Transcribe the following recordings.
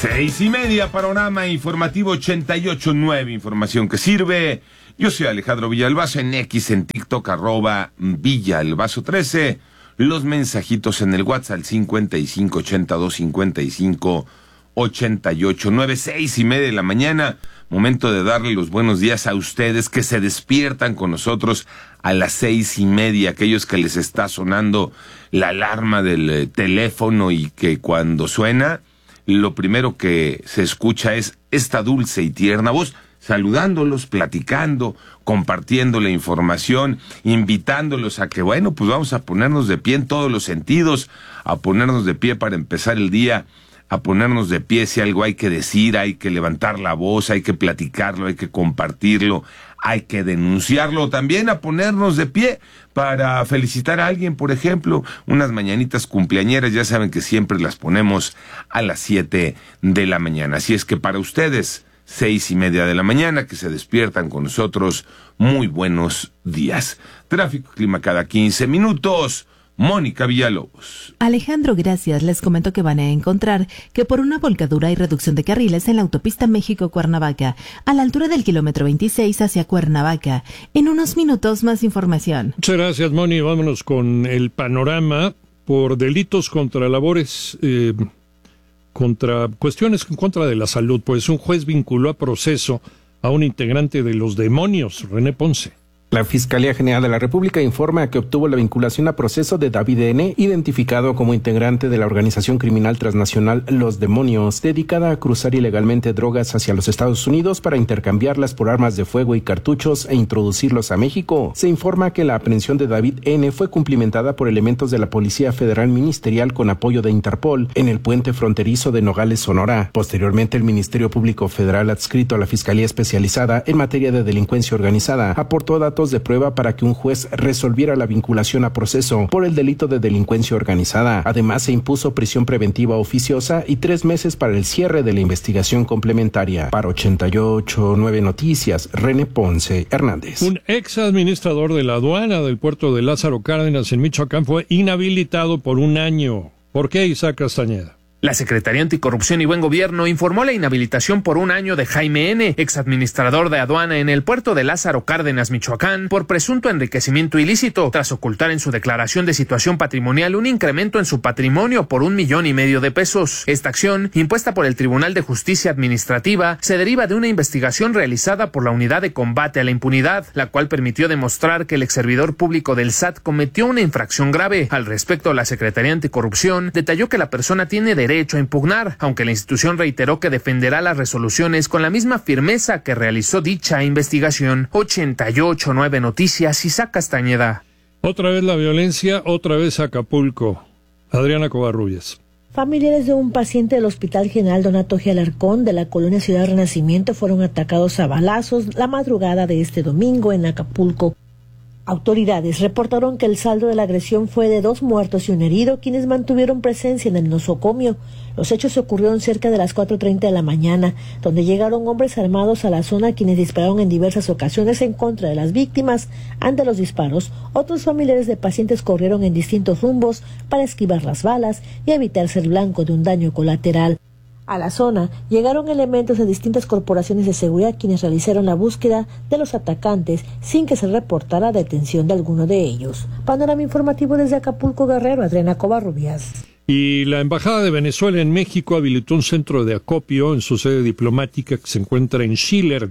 6:30, panorama informativo 88.9, información que sirve. Yo soy Alejandro Villalbazo, en X, en TikTok, @Villalbazo13. Los mensajitos en el WhatsApp, 558255889, 6:30 de la mañana. Momento de darle los buenos días a ustedes que se despiertan con nosotros a las 6:30, aquellos que les está sonando la alarma del teléfono y que cuando suena, lo primero que se escucha es esta dulce y tierna voz, saludándolos, platicando, compartiendo la información, invitándolos a que, bueno, pues vamos a ponernos de pie en todos los sentidos, a ponernos de pie para empezar el día, a ponernos de pie si algo hay que decir, hay que levantar la voz, hay que platicarlo, hay que compartirlo, hay que denunciarlo, también a ponernos de pie para felicitar a alguien, por ejemplo, unas mañanitas cumpleañeras, ya saben que siempre las ponemos a las 7 de la mañana, así es que para ustedes, 6:30 de la mañana, que se despiertan con nosotros, muy buenos días. Tráfico, clima cada 15 minutos. Mónica Villalobos. Alejandro, gracias. Les comento que van a encontrar que por una volcadura hay reducción de carriles en la autopista México-Cuernavaca, a la altura del kilómetro 26 hacia Cuernavaca. En unos minutos más información. Muchas gracias, Moni. Vámonos con el panorama por delitos contra labores, contra cuestiones en contra de la salud. Pues un juez vinculó a proceso a un integrante de Los Demonios, René Ponce. La Fiscalía General de la República informa que obtuvo la vinculación a proceso de David N., identificado como integrante de la organización criminal transnacional Los Demonios, dedicada a cruzar ilegalmente drogas hacia los Estados Unidos para intercambiarlas por armas de fuego y cartuchos e introducirlos a México. Se informa que la aprehensión de David N. fue cumplimentada por elementos de la Policía Federal Ministerial con apoyo de Interpol en el puente fronterizo de Nogales, Sonora. Posteriormente, el Ministerio Público Federal adscrito a la Fiscalía Especializada en materia de delincuencia organizada aportó datos de prueba para que un juez resolviera la vinculación a proceso por el delito de delincuencia organizada. Además, se impuso prisión preventiva oficiosa y 3 meses para el cierre de la investigación complementaria. Para 88.9 Noticias, René Ponce Hernández. Un ex administrador de la aduana del puerto de Lázaro Cárdenas en Michoacán fue inhabilitado por 1 año. ¿Por qué, Isaac Castañeda? La Secretaría Anticorrupción y Buen Gobierno informó la inhabilitación por 1 año de Jaime N., exadministrador de aduana en el puerto de Lázaro Cárdenas, Michoacán, por presunto enriquecimiento ilícito, tras ocultar en su declaración de situación patrimonial un incremento en su patrimonio por 1,5 millones de pesos. Esta acción, impuesta por el Tribunal de Justicia Administrativa, se deriva de una investigación realizada por la Unidad de Combate a la Impunidad, la cual permitió demostrar que el exservidor público del SAT cometió una infracción grave. Al respecto, la Secretaría Anticorrupción detalló que la persona tiene derecho a impugnar, aunque la institución reiteró que defenderá las resoluciones con la misma firmeza que realizó dicha investigación. 88.9 Noticias, Isaac Castañeda. Otra vez la violencia, otra vez Acapulco. Adriana Covarrubias. Familiares de un paciente del Hospital General Donato G. Alarcón de la colonia Ciudad Renacimiento fueron atacados a balazos la madrugada de este domingo en Acapulco. Autoridades reportaron que el saldo de la agresión fue de 2 muertos y 1 herido, quienes mantuvieron presencia en el nosocomio. Los hechos ocurrieron cerca de las 4:30 de la mañana, donde llegaron hombres armados a la zona quienes dispararon en diversas ocasiones en contra de las víctimas. Ante los disparos, otros familiares de pacientes corrieron en distintos rumbos para esquivar las balas y evitar ser blanco de un daño colateral. A la zona llegaron elementos de distintas corporaciones de seguridad quienes realizaron la búsqueda de los atacantes sin que se reportara detención de alguno de ellos. Panorama informativo desde Acapulco, Guerrero, Adriana Covarrubias. Y la Embajada de Venezuela en México habilitó un centro de acopio en su sede diplomática que se encuentra en Schiller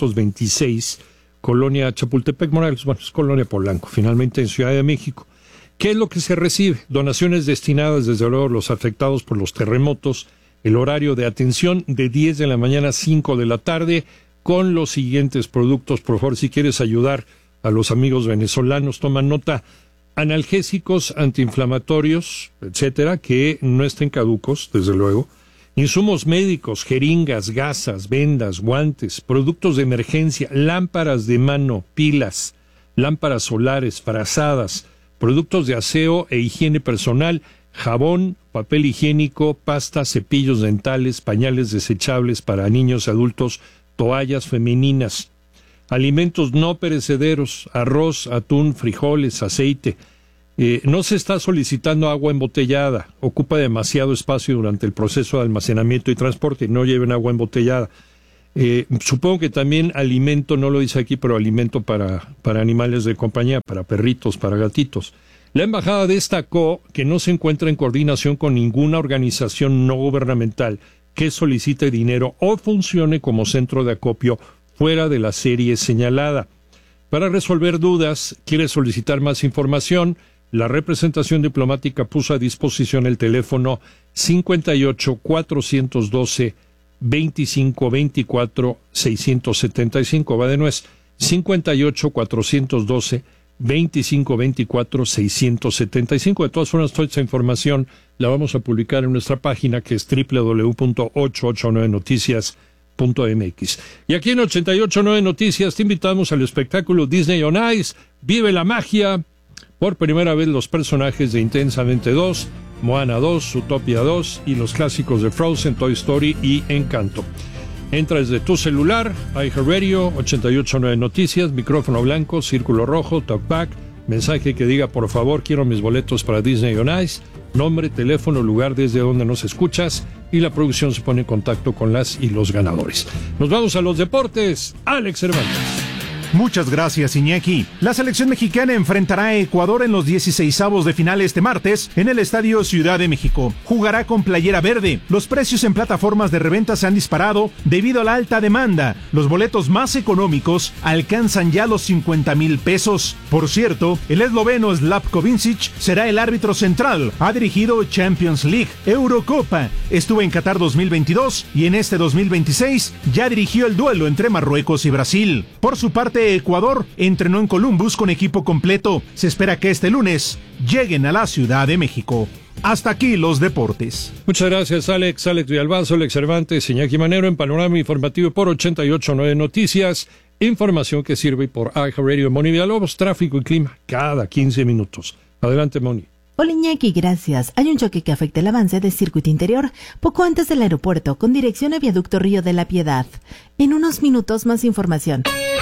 326, Colonia Chapultepec, Morelos, bueno, es Colonia Polanco, finalmente en Ciudad de México. ¿Qué es lo que se recibe? Donaciones destinadas, desde luego, a los afectados por los terremotos. El horario de atención de 10 de la mañana a 5 de la tarde con los siguientes productos. Por favor, si quieres ayudar a los amigos venezolanos, toma nota. Analgésicos, antiinflamatorios, etcétera, que no estén caducos, desde luego. Insumos médicos, jeringas, gasas, vendas, guantes, productos de emergencia, lámparas de mano, pilas, lámparas solares, frazadas, productos de aseo e higiene personal, jabón, papel higiénico, pasta, cepillos dentales, pañales desechables para niños y adultos, toallas femeninas, alimentos no perecederos, arroz, atún, frijoles, aceite, No se está solicitando agua embotellada, ocupa demasiado espacio durante el proceso de almacenamiento y transporte, no lleven agua embotellada. Supongo que también alimento, no lo dice aquí, pero alimento para animales de compañía, para perritos, para gatitos. La embajada destacó que no se encuentra en coordinación con ninguna organización no gubernamental que solicite dinero o funcione como centro de acopio fuera de la serie señalada. Para resolver dudas, quiere solicitar más información. La representación diplomática puso a disposición el teléfono 58-412-2524-675. Va de nuez, 58-412-2524-675. De todas formas, toda esta información la vamos a publicar en nuestra página, que es www.889noticias.mx. Y aquí en 889 Noticias te invitamos al espectáculo Disney on Ice. Vive la magia. Por primera vez los personajes de Intensamente 2, Moana 2, Zootopia 2 y los clásicos de Frozen, Toy Story y Encanto. Entra desde tu celular, iHeartRadio, 889 Noticias, micrófono blanco, círculo rojo, talkback, mensaje que diga por favor quiero mis boletos para Disney on Ice, nombre, teléfono, lugar desde donde nos escuchas y la producción se pone en contacto con las y los ganadores. Nos vamos a los deportes. Alex Cervantes. Muchas gracias, Iñaki. La selección mexicana enfrentará a Ecuador en los 16avos de final este martes en el Estadio Ciudad de México. Jugará con playera verde. Los precios en plataformas de reventa se han disparado debido a la alta demanda. Los boletos más económicos alcanzan ya los 50,000 pesos. Por cierto, el esloveno Slavko Vincic será el árbitro central. Ha dirigido Champions League, Eurocopa. Estuvo en Qatar 2022 y en este 2026 ya dirigió el duelo entre Marruecos y Brasil. Por su parte, Ecuador entrenó en Columbus con equipo completo. Se espera que este lunes lleguen a la Ciudad de México. Hasta aquí los deportes. Muchas gracias, Alex Villalbazo, Alex Cervantes, Iñaki Manero en Panorama Informativo por 889 Noticias. Información que sirve por iHeartRadio. Moni Villalobos, tráfico y clima cada 15 minutos. Adelante, Moni. Hola Iñaki, gracias. Hay un choque que afecta el avance del circuito interior poco antes del aeropuerto con dirección a Viaducto Río de la Piedad. En unos minutos más información.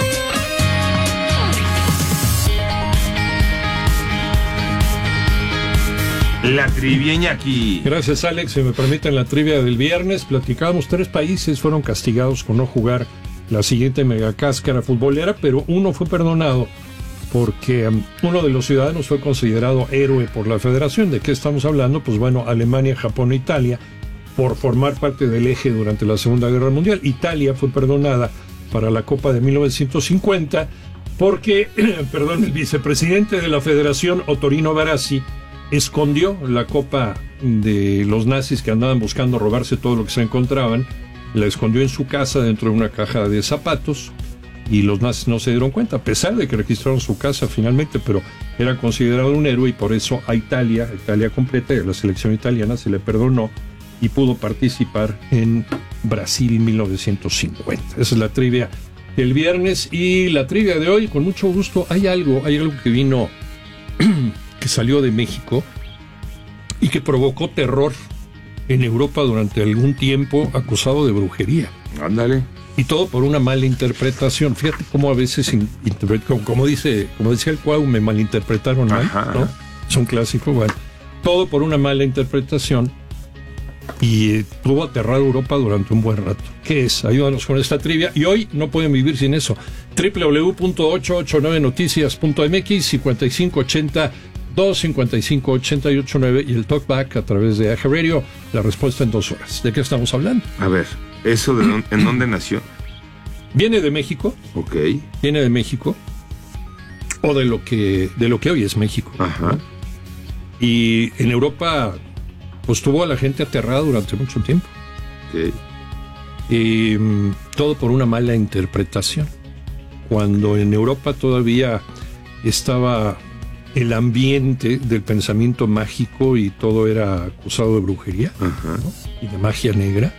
La trivia, Iñaki. Gracias, Alex. Si me permiten la trivia del viernes, platicábamos 3 países fueron castigados con no jugar la siguiente megacáscara futbolera, pero uno fue perdonado porque uno de los ciudadanos fue considerado héroe por la federación. ¿De qué estamos hablando? Pues bueno, Alemania, Japón e Italia, por formar parte del eje durante la Segunda Guerra Mundial. Italia fue perdonada para la Copa de 1950 porque, el vicepresidente de la federación, Ottorino Barassi, escondió la copa de los nazis que andaban buscando robarse todo lo que se encontraban, la escondió en su casa dentro de una caja de zapatos y los nazis no se dieron cuenta, a pesar de que registraron su casa finalmente, pero era considerado un héroe y por eso a Italia completa, a la selección italiana se le perdonó y pudo participar en Brasil en 1950. Esa es la trivia del viernes y la trivia de hoy, con mucho gusto, hay algo que vino que salió de México y que provocó terror en Europa durante algún tiempo, acusado de brujería. Ándale. Y todo por una mala interpretación. Fíjate cómo a veces, como decía el Cuau, me malinterpretaron mal, ¿no? Es un clásico, bueno. Todo por una mala interpretación y tuvo aterrado a Europa durante un buen rato. ¿Qué es? Ayúdanos con esta trivia. Y hoy no pueden vivir sin eso. www.889noticias.mx 5580 255-889 y el talkback a través de iHeartRadio. La respuesta en 2 horas. ¿De qué estamos hablando? A ver, ¿eso en dónde nació? Viene de México. Ok. Viene de México. O de lo que hoy es México. Ajá. ¿No? Y en Europa, pues tuvo a la gente aterrada durante mucho tiempo. Ok. Y todo por una mala interpretación. Cuando en Europa todavía estaba el ambiente del pensamiento mágico y todo era acusado de brujería, ¿no? Y de magia negra,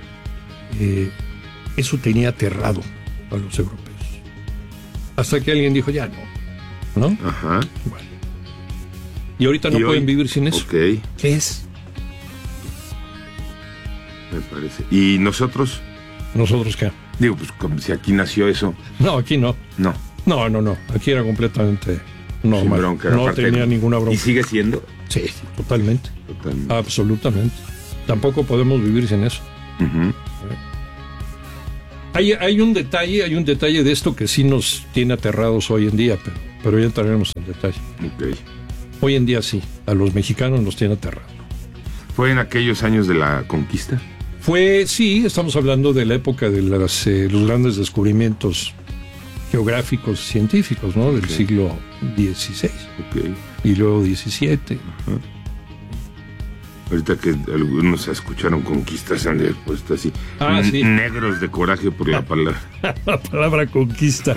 eso tenía aterrado a los europeos. Hasta que alguien dijo, ya no. Ajá. Bueno. Y ahorita no pueden vivir sin eso. Ok. ¿Qué es? Me parece. ¿Y nosotros? ¿Nosotros qué? Digo, pues como si aquí nació eso. No, aquí no. No. No. Aquí era completamente normal. Sin bronca, no tenía ninguna bronca. ¿Y sigue siendo? Sí, totalmente. Absolutamente. Tampoco podemos vivir sin eso. Uh-huh. Hay un detalle de esto que sí nos tiene aterrados hoy en día, pero ya entraremos en detalle. Okay. Hoy en día sí, a los mexicanos nos tiene aterrados. ¿Fue en aquellos años de la conquista? Sí, estamos hablando de la época de los grandes descubrimientos geográficos y científicos, ¿no? Del siglo XVI. Okay. Y luego XVII. Uh-huh. Ahorita que algunos escucharon conquistas, han puesto así. Sí. Negros de coraje por la palabra. La palabra conquista.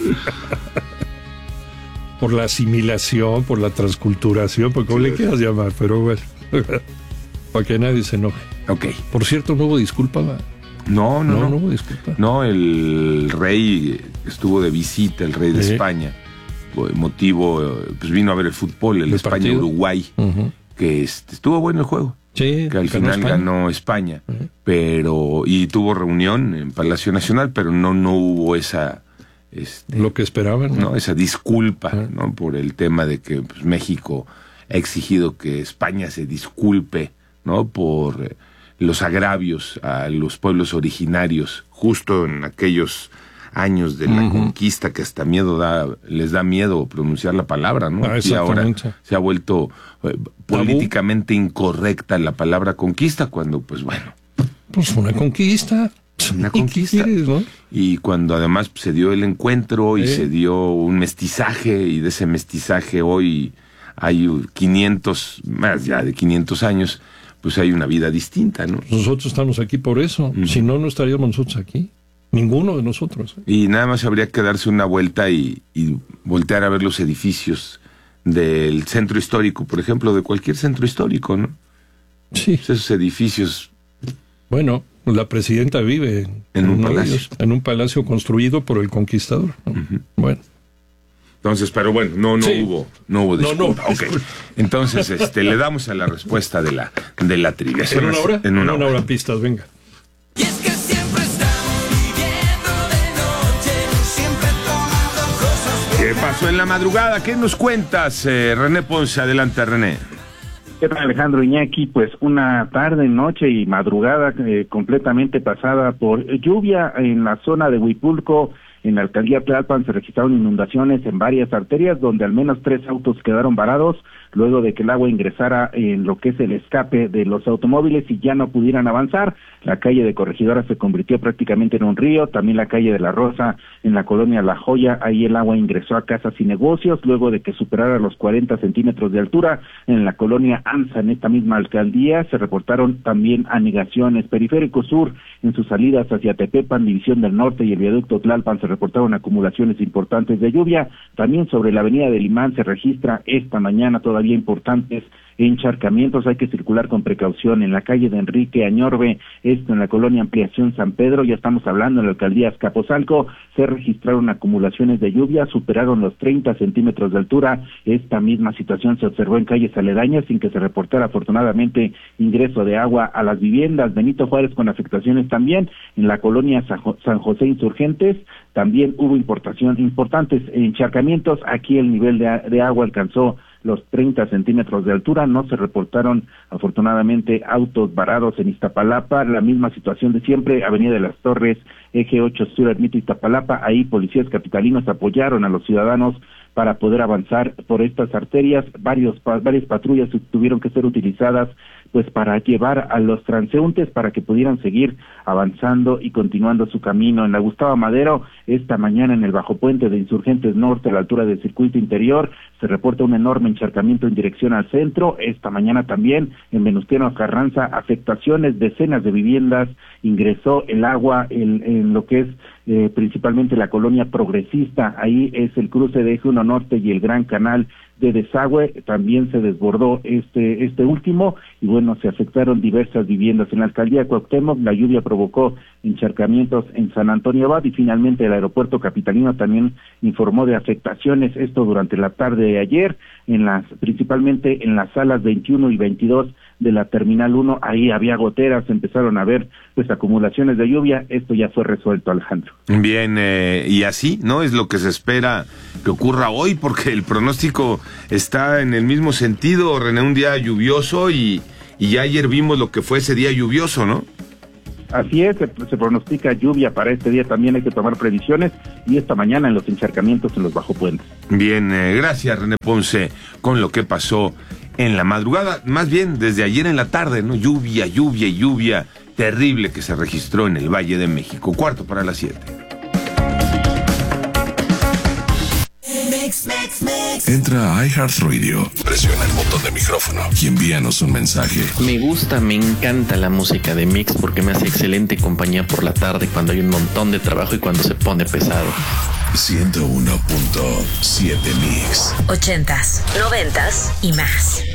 Por la asimilación, por la transculturación, por como le quieras llamar, pero bueno. Para que nadie se enoje. Ok. Por cierto, ¿no hubo disculpa? No hubo disculpa. No, el rey estuvo de visita, el rey de España. Motivo, pues vino a ver el fútbol, el España-Uruguay. Uh-huh. Que estuvo bueno el juego. Sí, que al final ganó España. Uh-huh. Pero, y tuvo reunión en Palacio Nacional, pero no hubo esa... lo que esperaban, ¿no? Esa disculpa, uh-huh, ¿no? Por el tema de que pues, México ha exigido que España se disculpe, ¿no? Por los agravios a los pueblos originarios, justo en aquellos años de la conquista, que hasta les da miedo pronunciar la palabra, ¿no? Y ahora se ha vuelto políticamente incorrecta la palabra conquista, cuando, pues bueno. Pues una conquista. Una conquista. ¿Quieres, no? Y cuando además se dio el encuentro y se dio un mestizaje, y de ese mestizaje hoy hay 500, más ya de 500 años, pues hay una vida distinta, ¿no? Nosotros estamos aquí por eso. Uh-huh. Si no, no estaríamos nosotros aquí. Ninguno de nosotros. Y nada más habría que darse una vuelta y voltear a ver los edificios del centro histórico, por ejemplo, de cualquier centro histórico, ¿no? Sí. Esos edificios. Bueno, la presidenta vive en un palacio. En un palacio construido por el conquistador, ¿no? Uh-huh. Bueno. Entonces, pero bueno, no hubo disculpa. No. Okay. Entonces, le damos a la respuesta de la trivia. ¿En una hora? En una hora. Pistas, venga. Y es que siempre estamos viviendo de noche, siempre tomando cosas. ¿Qué pasó en la madrugada? ¿Qué nos cuentas, René Ponce? Adelante, René. ¿Qué tal, Alejandro Iñaki? Pues una tarde, noche y madrugada completamente pasada por lluvia en la zona de Huipulco. En la alcaldía Tlalpan se registraron inundaciones en varias arterias, donde al menos 3 autos quedaron varados luego de que el agua ingresara en lo que es el escape de los automóviles y ya no pudieran avanzar. La calle de Corregidora se convirtió prácticamente en un río, también la calle de La Rosa en la colonia La Joya, ahí el agua ingresó a casas y negocios luego de que superara los 40 centímetros de altura. En la colonia Anza, en esta misma alcaldía, se reportaron también anegaciones. Periférico Sur, en sus salidas hacia Tepepan, División del Norte y el viaducto Tlalpan se reportaron acumulaciones importantes de lluvia. También sobre la avenida del Imán se registra esta mañana todavía importantes encharcamientos. Hay que circular con precaución en la calle de Enrique Añorbe, esto en la colonia Ampliación San Pedro. Ya estamos hablando en la alcaldía Azcapotzalco, se registraron acumulaciones de lluvia, superaron los 30 centímetros de altura. Esta misma situación se observó en calles aledañas sin que se reportara afortunadamente ingreso de agua a las viviendas. Benito Juárez con afectaciones también en la colonia San José Insurgentes. También hubo importantes encharcamientos. Aquí el nivel de agua alcanzó los 30 centímetros de altura. No se reportaron afortunadamente autos varados en Iztapalapa. La misma situación de siempre, Avenida de las Torres, Eje 8 Sur, Ermita, Iztapalapa. Ahí policías capitalinos apoyaron a los ciudadanos para poder avanzar por estas arterias. Varias patrullas tuvieron que ser utilizadas pues para llevar a los transeúntes para que pudieran seguir avanzando y continuando su camino. En la Gustavo Madero, esta mañana en el Bajo Puente de Insurgentes Norte, a la altura del circuito interior, se reporta un enorme encharcamiento en dirección al centro. Esta mañana también en Venustiano Carranza, afectaciones, decenas de viviendas, ingresó el agua en lo que es principalmente la colonia Progresista. Ahí es el cruce de Eje 1 Norte y el Gran Canal de desagüe, también se desbordó este último y bueno, se afectaron diversas viviendas. En la alcaldía Cuauhtémoc la lluvia provocó encharcamientos en San Antonio Abad y finalmente el aeropuerto capitalino también informó de afectaciones, esto durante la tarde de ayer, principalmente en las salas 21 y 22 de la Terminal 1, ahí había goteras, empezaron a haber pues acumulaciones de lluvia, esto ya fue resuelto, Alejandro. Bien, y así, ¿no? Es lo que se espera que ocurra hoy, porque el pronóstico está en el mismo sentido, René, un día lluvioso y ya ayer vimos lo que fue ese día lluvioso, ¿no? Así es, se pronostica lluvia para este día, también hay que tomar previsiones, y esta mañana en los encharcamientos en los bajopuentes. Bien, gracias René Ponce con lo que pasó en la madrugada, más bien desde ayer en la tarde, ¿no? Lluvia terrible que se registró en el Valle de México. 6:45. Entra a iHeartRadio, presiona el botón de micrófono y envíanos un mensaje. Me encanta la música de Mix porque me hace excelente compañía por la tarde cuando hay un montón de trabajo y cuando se pone pesado. 101.7 Mix. 80s, 90s y más.